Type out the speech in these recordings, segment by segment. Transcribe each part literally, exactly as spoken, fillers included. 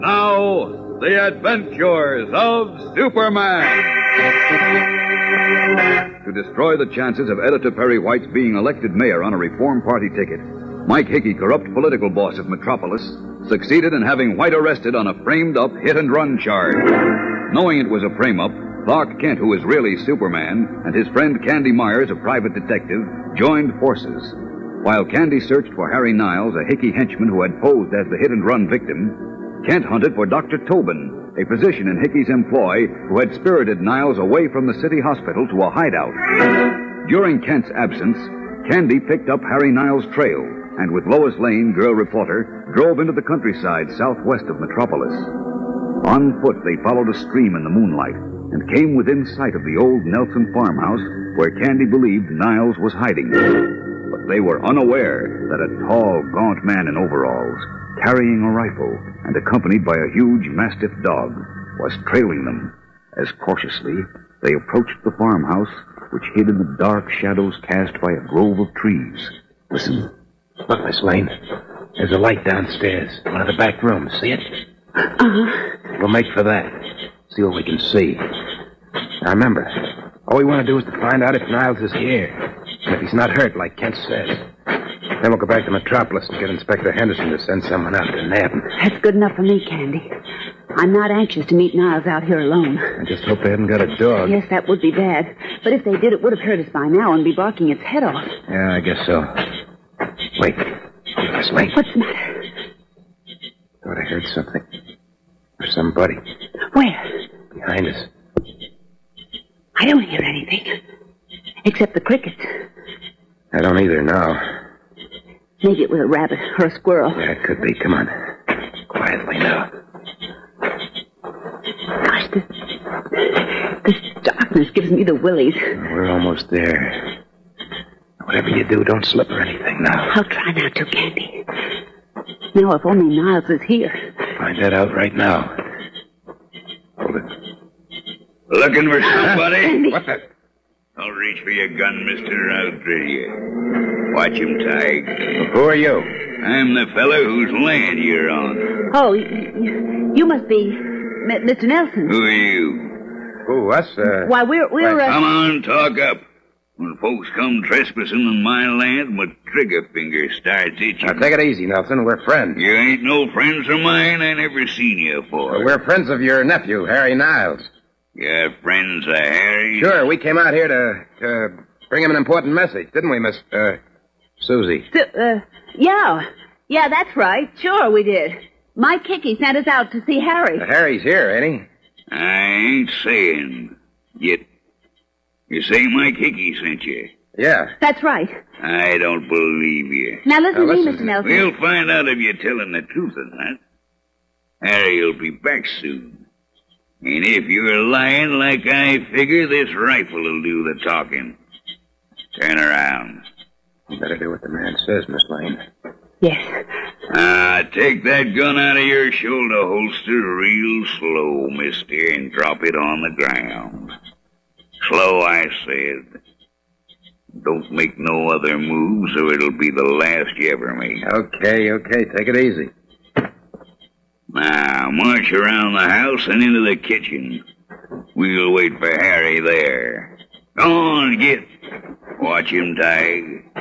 Now, the adventures of Superman. To destroy the chances of Editor Perry White's being elected mayor on a Reform Party ticket, Mike Hickey, corrupt political boss of Metropolis, succeeded in having White arrested on a framed-up hit-and-run charge. Knowing it was a frame-up, Clark Kent, who is really Superman, and his friend Candy Myers, a private detective, joined forces. While Candy searched for Harry Niles, a Hickey henchman who had posed as the hit-and-run victim, Kent hunted for Doctor Tobin, a physician in Hickey's employ who had spirited Niles away from the city hospital to a hideout. During Kent's absence, Candy picked up Harry Niles' trail and with Lois Lane, girl reporter, drove into the countryside southwest of Metropolis. On foot, they followed a stream in the moonlight and came within sight of the old Nelson farmhouse where Candy believed Niles was hiding. But they were unaware that a tall, gaunt man in overalls, carrying a rifle and accompanied by a huge mastiff dog, was trailing them. As cautiously, they approached the farmhouse, which hid in the dark shadows cast by a grove of trees. Listen. Look, Miss Lane. There's a light downstairs. One of the back rooms. See it? Uh-huh. We'll make for that. See what we can see. Now, remember, all we want to do is to find out if Niles is here. And if he's not hurt, like Kent says. Then we'll go back to Metropolis and get Inspector Henderson to send someone out to nab him. That's good enough for me, Candy. I'm not anxious to meet Niles out here alone. I just hope they haven't got a dog. Yes, that would be bad. But if they did, it would have heard us by now and be barking its head off. Yeah, I guess so. Wait. Miss Lane. What's the matter? Thought I heard something. Or somebody. Where? Behind us. I don't hear anything. Except the crickets. I don't either now. Maybe it was a rabbit or a squirrel. Yeah, it could be. Come on. Quietly now. Gosh, this, this darkness gives me the willies. We're almost there. Whatever you do, don't slip or anything now. I'll try not to, Candy. Now, if only Niles is here. Find that out right now. Hold it. Looking for somebody? Candy. What the? Don't reach for your gun, mister. I'll drill you. Watch him, Tig. Who are you? I'm the fellow whose land you're on. Oh, you, you must be M- Mister Nelson. Who are you? Who, us? Uh, Why, we're... we're Right. uh, Come on, talk up. When folks come trespassing on my land, my trigger finger starts itching. now, take it easy, Nelson. We're friends. You ain't no friends of mine. I never seen you afore. We're friends of your nephew, Harry Niles. You're friends of Harry? Sure, we came out here to, to bring him an important message, didn't we, Miss, uh, Susie? So, uh, yeah. Yeah, that's right. Sure, we did. Mike Hickey sent us out to see Harry. Uh, Harry's here, ain't he? I ain't saying. Yet, you say Mike Hickey sent you. Yeah. That's right. I don't believe you. Now, listen Now, to me, listen. Mister Nelson. We'll find out if you're telling the truth or not. Harry'll be back soon. And if you're lying like I figure, this rifle will do the talking. Turn around. You better do what the man says, Miss Lane. Yes. Ah, take that gun out of your shoulder holster real slow, mister, and drop it on the ground. Slow, I said. Don't make no other moves, or it'll be the last you ever make. Okay, okay, take it easy. Now, march around the house and into the kitchen. We'll wait for Harry there. Go on, get. Watch him, Tig.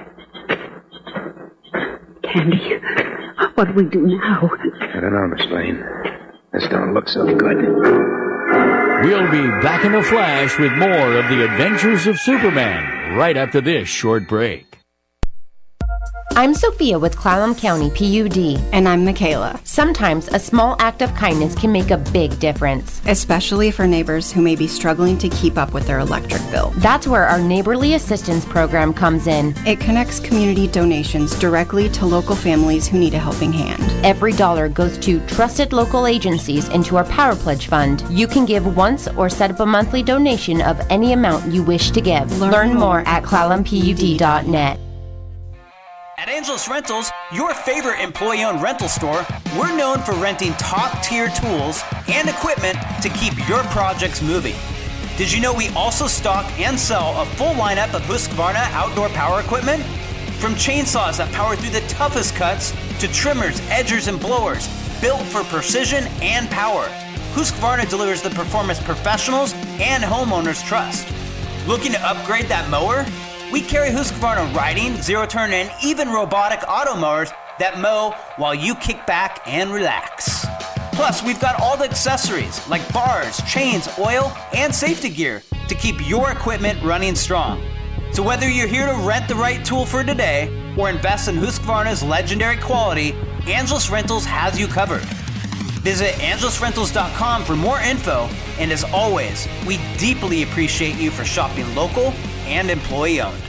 Candy, what do we do now? I don't know, Miss Lane. This don't look so good. We'll be back in a flash with more of the adventures of Superman right after this short break. I'm Sophia with Clallam County P U D. And I'm Michaela. Sometimes a small act of kindness can make a big difference. Especially for neighbors who may be struggling to keep up with their electric bill. That's where our Neighborly Assistance Program comes in. It connects community donations directly to local families who need a helping hand. Every dollar goes to trusted local agencies and to our Power Pledge Fund. You can give once or set up a monthly donation of any amount you wish to give. Learn, Learn more more at clallam p u d dot net. At Angelus Rentals, your favorite employee-owned rental store, we're known for renting top-tier tools and equipment to keep your projects moving. Did you know we also stock and sell a full lineup of Husqvarna outdoor power equipment? From chainsaws that power through the toughest cuts to trimmers, edgers, and blowers, built for precision and power. Husqvarna delivers the performance professionals and homeowners trust. Looking to upgrade that mower? We carry Husqvarna riding, zero-turn, and even robotic auto mowers that mow while you kick back and relax. Plus, we've got all the accessories like bars, chains, oil, and safety gear to keep your equipment running strong. So whether you're here to rent the right tool for today or invest in Husqvarna's legendary quality, Angelus Rentals has you covered. Visit angelus rentals dot com for more info, and as always, we deeply appreciate you for shopping local and employee-owned.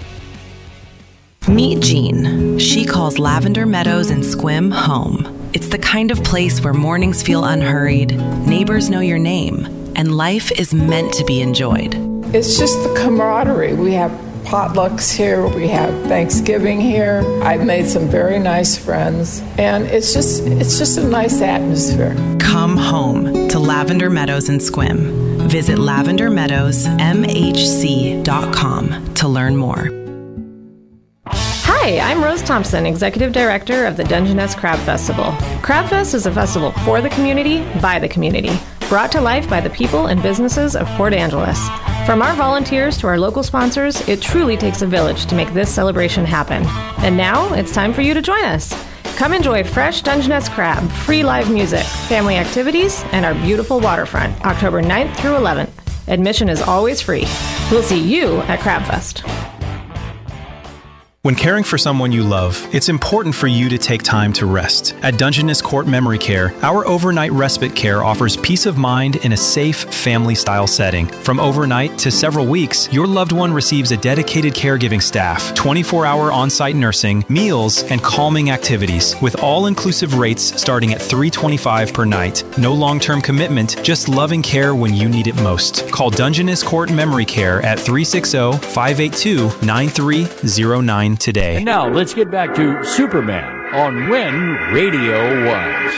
Meet Jean. She calls Lavender Meadows in Sequim home. It's the kind of place where mornings feel unhurried, neighbors know your name, and life is meant to be enjoyed. It's just the camaraderie. We have potlucks here, we have Thanksgiving here. I've made some very nice friends, and it's just it's just a nice atmosphere. Come home to Lavender Meadows in Sequim. Visit lavender meadows m h c dot com to learn more. Hi, I'm Rose Thompson, Executive Director of the Dungeness Crab Festival. Crab Fest is a festival for the community, by the community, brought to life by the people and businesses of Port Angeles. From our volunteers to our local sponsors, it truly takes a village to make this celebration happen. And now, it's time for you to join us. Come enjoy fresh Dungeness crab, free live music, family activities, and our beautiful waterfront, October ninth through eleventh. Admission is always free. We'll see you at Crab Fest. When caring for someone you love, it's important for you to take time to rest. At Dungeness Court Memory Care, our overnight respite care offers peace of mind in a safe, family-style setting. From overnight to several weeks, your loved one receives a dedicated caregiving staff, twenty-four hour on-site nursing, meals, and calming activities, with all-inclusive rates starting at three hundred twenty-five dollars per night. No long-term commitment, just loving care when you need it most. Call Dungeness Court Memory Care at three six zero, five eight two, nine three zero nine today. And now let's get back to Superman on When Radio Was.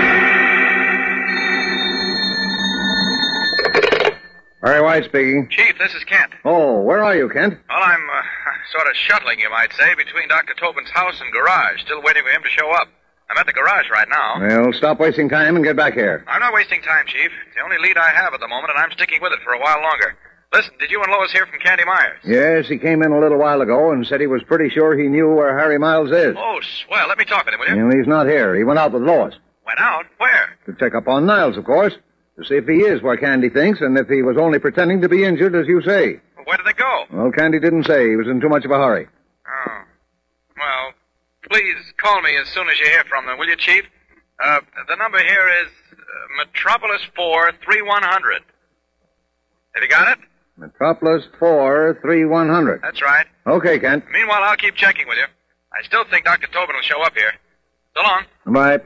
Harry White speaking. Chief, this is Kent. Oh, where are you, Kent? Well, I'm uh, sort of shuttling, you might say, between Doctor Tobin's house and garage, still waiting for him to show up. I'm at the garage right now. Well, stop wasting time and get back here. I'm not wasting time, Chief. It's the only lead I have at the moment, and I'm sticking with it for a while longer. Listen, did you and Lois hear from Candy Myers? Yes, he came in a little while ago and said he was pretty sure he knew where Harry Miles is. Oh, swell. Let me talk with him, will you? Well, he's not here. He went out with Lois. Went out? Where? To check up on Niles, of course. To see if he is where Candy thinks and if he was only pretending to be injured, as you say. Well, where did they go? Well, Candy didn't say. He was in too much of a hurry. Oh. Well, please call me as soon as you hear from them, will you, Chief? Uh, the number here is uh, Metropolis four three one hundred. Have you got it? Metropolis four three one hundred. That's right. Okay, Kent. Meanwhile, I'll keep checking with you. I still think Doctor Tobin will show up here. So long. Bye.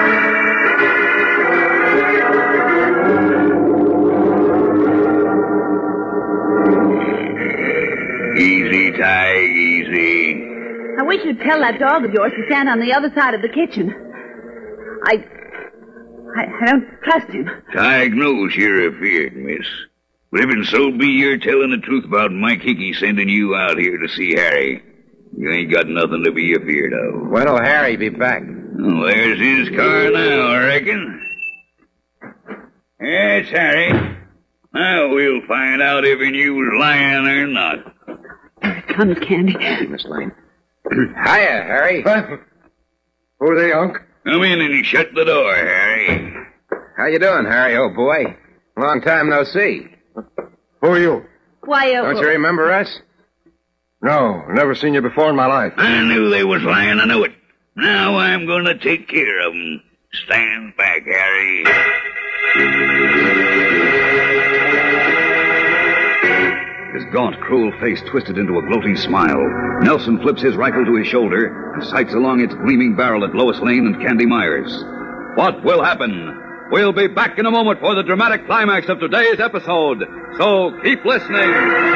Easy, Tig, easy. I wish you'd tell that dog of yours to stand on the other side of the kitchen. I... I, I don't trust him. Tig knows you're afeard, miss. But even so be you're telling the truth about Mike Hickey sending you out here to see Harry. You ain't got nothing to be afeard of. When'll Harry be back? Well, there's his car now, I reckon. Yeah, it's Harry. Now we'll find out if he knew was lying or not. Here it comes, Candy. Hey, Miss Lane. Hiya, Harry. What? Who are they, Unc? Come in and shut the door, Harry. How you doing, Harry, old boy? Long time no see. Who are you? Why, uh... Don't you remember us? No, never seen you before in my life. I knew they was lying, I knew it. Now I'm going to take care of them. Stand back, Harry. His gaunt, cruel face twisted into a gloating smile. Nelson flips his rifle to his shoulder and sights along its gleaming barrel at Lois Lane and Candy Myers. What will happen? We'll be back in a moment for the dramatic climax of today's episode. So keep listening.